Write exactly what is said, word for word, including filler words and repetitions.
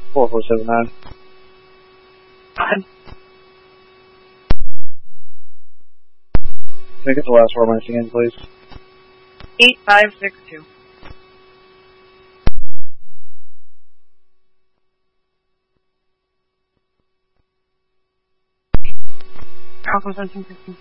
four four seven nine. Can I get the last four minutes again, please? eight five six two. Alpha seventeen fifteen.